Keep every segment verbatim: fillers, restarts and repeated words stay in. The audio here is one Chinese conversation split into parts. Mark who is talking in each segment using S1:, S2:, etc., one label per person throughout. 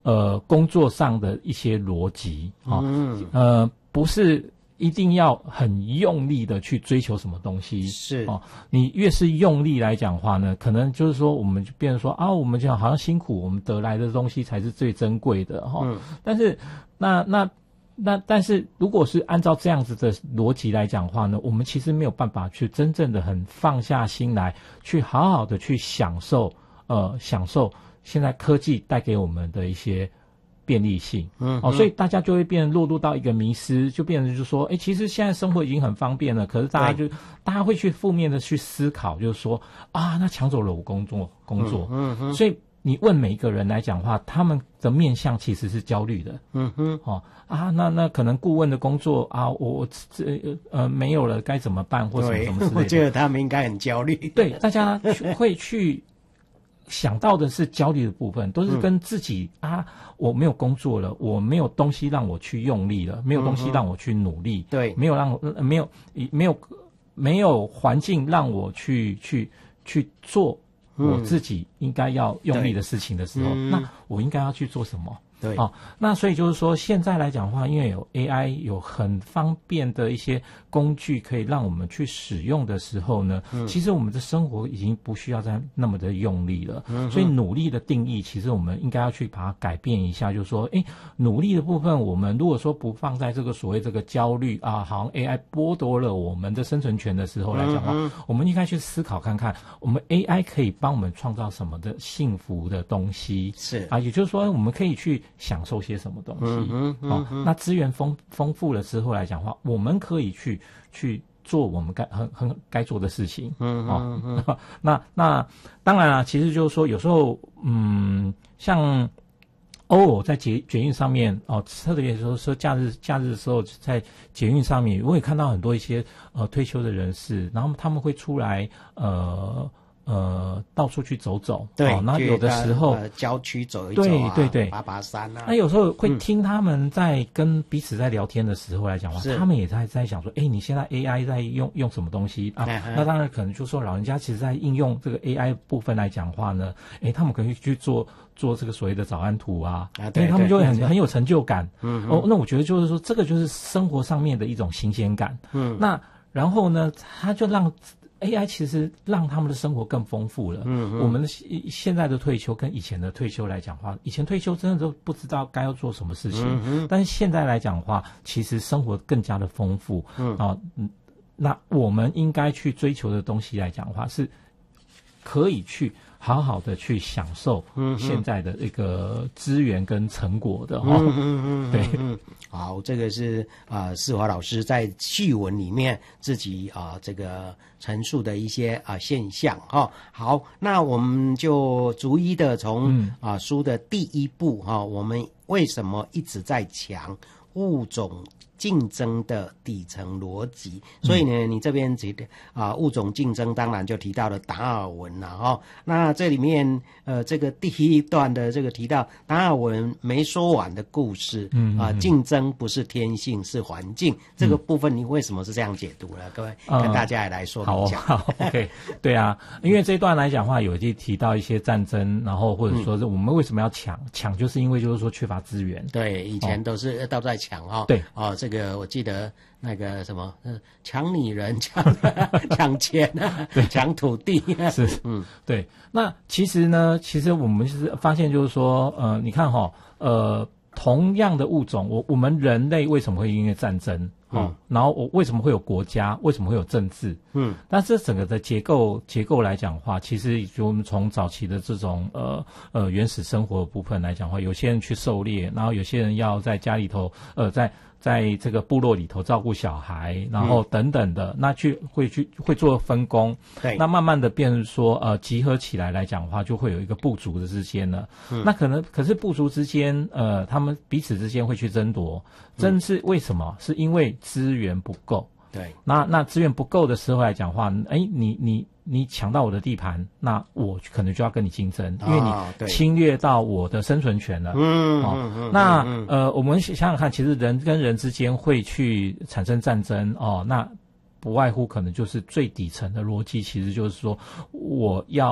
S1: 呃工作上的一些逻辑啊、哦嗯，呃不是一定要很用力的去追求什么东西，
S2: 是
S1: 哦，你越是用力来讲话呢，可能就是说我们就变成说啊，我们就好像辛苦，我们得来的东西才是最珍贵的哈、哦嗯。但是那那那但是如果是按照这样子的逻辑来讲话呢，我们其实没有办法去真正的很放下心来，去好好的去享受呃享受现在科技带给我们的一些便利性，嗯，哦，所以大家就会变落入到一个迷思，就变成就是说，哎，其实现在生活已经很方便了，可是大家就大家会去负面的去思考，就是说啊，那抢走了我工作工作，嗯嗯，所以你问每一个人来讲话，他们的面向其实是焦虑的，嗯哼，哦啊，那那可能顾问的工作啊，我这呃没有了该怎么办，或什么什么之类的，
S2: 我觉得他们应该很焦虑，
S1: 对，大家会去。想到的是焦虑的部分，都是跟自己、嗯、啊，我没有工作了，我没有东西让我去用力了，没有东西让我去努力，
S2: 对、嗯，
S1: 没有让没有没有没有环境让我去去去做我自己应该要用力的事情的时候，嗯、那我应该要去做什么？
S2: 对，
S1: 哦，那所以就是说，现在来讲的话，因为有 A I， 有很方便的一些工具可以让我们去使用的时候呢，嗯、其实我们的生活已经不需要再那么的用力了。嗯、所以努力的定义，其实我们应该要去把它改变一下，就是说，哎，努力的部分，我们如果说不放在这个所谓这个焦虑啊，好像 A I 剥夺了我们的生存权的时候来讲的话，嗯、我们应该去思考看看，我们 A I 可以帮我们创造什么的幸福的东西？
S2: 是
S1: 啊，也就是说，我们可以去享受些什么东西？嗯嗯嗯、哦，那资源丰丰富了之后来讲的话，我们可以去去做我们该很很该做的事情。嗯嗯嗯、哦，那那当然啊，其实就是说，有时候嗯，像偶尔在捷捷运上面哦，特别说说假日假日的时候，在捷运上面，我也看到很多一些呃退休的人士，然后他们会出来呃。呃，到处去走走，
S2: 对，
S1: 哦，那有的时候、
S2: 呃、郊区走一走、啊，
S1: 对对对，
S2: 爬爬山啊。
S1: 那有时候会听他们在跟彼此在聊天的时候来讲话，他们也在在想说，哎，你现在 A I 在用用什么东西啊？那当然可能就说老人家其实在应用这个 A I 部分来讲话呢，哎，他们可以去做做这个所谓的早安图啊，啊对，他们就会很很有成就感。嗯，哦，那我觉得就是说，这个就是生活上面的一种新鲜感。嗯，那然后呢，他就让。A I 其实让他们的生活更丰富了。嗯，我们现在的退休跟以前的退休来讲话，以前退休真的都不知道该要做什么事情，嗯、但是现在来讲话，其实生活更加的丰富。嗯啊，那我们应该去追求的东西来讲话，是可以去好好的去享受现在的这个资源跟成果的哈。嗯嗯嗯，对。嗯
S2: 好，这个是啊、呃，世华老师在序文里面自己啊、呃、这个陈述的一些啊、呃、现象哈、哦。好，那我们就逐一的从啊、嗯呃、书的第一部哈、哦，我们为什么一直在强物种竞争的底层逻辑，所以呢，嗯、你这边提的啊物种竞争，当然就提到了达尔文了哈、哦。那这里面呃这个第一段的这个提到达尔文没说完的故事，嗯啊，竞争不是天性是环境，嗯、这个部分你为什么是这样解读呢？各位、嗯、跟大家也来说明一下。
S1: 好，好 ，OK， 对啊，因为这一段来讲的话，有提提到一些战争，然后或者说是我们为什么要抢，抢就是因为就是说缺乏资源。
S2: 对，以前都是都在抢哈、哦。
S1: 对，
S2: 哦这个。这个我记得那个什么，呃，抢女人、抢抢钱啊，抢土地、啊，
S1: 是，嗯，对。那其实呢，其实我们是发现就是说，呃，你看哈、哦，呃，同样的物种，我我们人类为什么会因为战争？哦、嗯，然后我为什么会有国家？为什么会有政治？嗯，但是整个的结构结构来讲的话，其实就我们从早期的这种呃呃原始生活的部分来讲的话，有些人去狩猎，然后有些人要在家里头呃在。在这个部落里头照顾小孩，然后等等的，嗯、那去会去会做分工，
S2: 对，
S1: 那慢慢的变成说，呃，集合起来来讲的话，就会有一个部族的之间呢，嗯、那可能可是部族之间，呃，他们彼此之间会去争夺，争是为什么？是因为资源不够。
S2: 对，
S1: 那那资源不够的时候来讲话，哎，你你你抢到我的地盘，那我可能就要跟你竞争，因为你侵略到我的生存权了。嗯，哦，嗯嗯那嗯呃，我们想想看，其实人跟人之间会去产生战争哦，那不外乎可能就是最底层的逻辑，其实就是说我要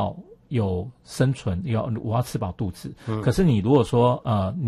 S1: 有生存，要我要吃饱肚子。嗯、可是你如果说呃。